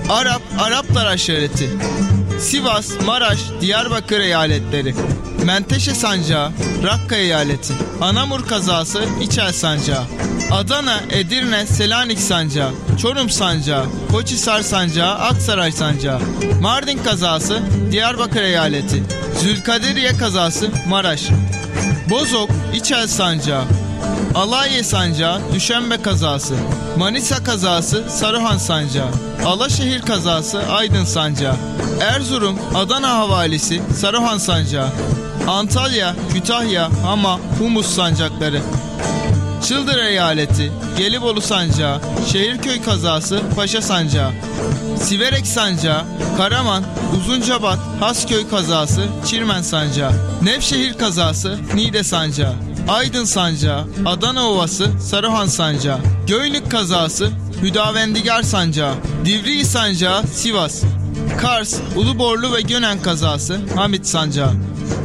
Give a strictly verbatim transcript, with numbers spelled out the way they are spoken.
Arap, Araplar aşireti. Sivas, Maraş, Diyarbakır eyaletleri. Menteşe Sancağı, Rakka eyaleti. Anamur kazası, İçel Sancağı. Adana, Edirne, Selanik Sancağı. Çorum Sancağı, Koçhisar Sancağı, Aksaray Sancağı. Mardin kazası, Diyarbakır eyaleti. Zülkaderiye kazası, Maraş. Bozok, İçel Sancağı. Alaye Sancağı, Düşenbe kazası. Manisa kazası, Saruhan Sancağı. Alaşehir kazası, Aydın Sancağı. Erzurum, Adana havalisi, Saruhan Sancağı. Antalya, Kütahya, Hama, Humus sancakları. Çıldır eyaleti, Gelibolu Sancağı. Şehirköy kazası, Paşa Sancağı. Siverek Sancağı, Karaman, Uzuncabat, Hasköy kazası, Çirmen Sancağı. Nevşehir kazası, Niğde Sancağı. Aydın Sancağı, Adana Ovası, Saruhan Sancağı. Göynük kazası, Hüdavendigar Sancağı. Divriği Sancağı, Sivas. Kars, Uluborlu ve Gönen kazası, Hamit Sancağı.